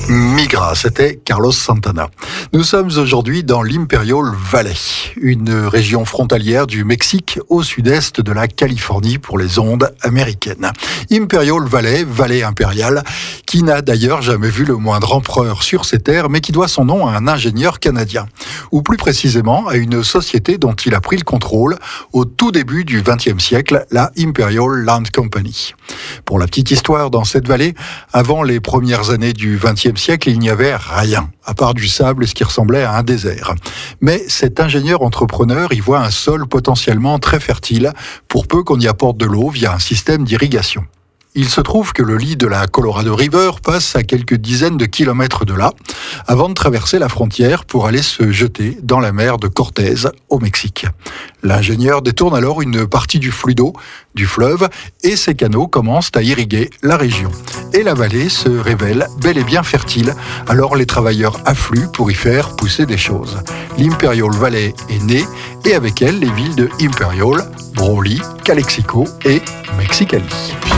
Migra, c'était Carlos Santana. Nous sommes aujourd'hui dans l'Imperial Valley, une région frontalière du Mexique au sud-est de la Californie pour les ondes américaines. Imperial Valley, vallée impériale, qui n'a d'ailleurs jamais vu le moindre empereur sur ces terres, mais qui doit son nom à un ingénieur canadien, ou plus précisément à une société dont il a pris le contrôle au tout début du XXe siècle, la Imperial Land Company. Pour la petite histoire, dans cette vallée, avant les premières années du XXe siècle, il n'y avait rien, à part du sable et ce qui ressemblait à un désert. Mais cet ingénieur entrepreneur y voit un sol potentiellement très fertile, pour peu qu'on y apporte de l'eau via un système d'irrigation. Il se trouve que le lit de la Colorado River passe à quelques dizaines de kilomètres de là, avant de traverser la frontière pour aller se jeter dans la mer de Cortés, au Mexique. L'ingénieur détourne alors une partie du flux d'eau du fleuve et ses canaux commencent à irriguer la région. Et la vallée se révèle bel et bien fertile, alors les travailleurs affluent pour y faire pousser des choses. L'Imperial Valley est née et avec elle les villes de Imperial, Brawley, Calexico et Mexicali.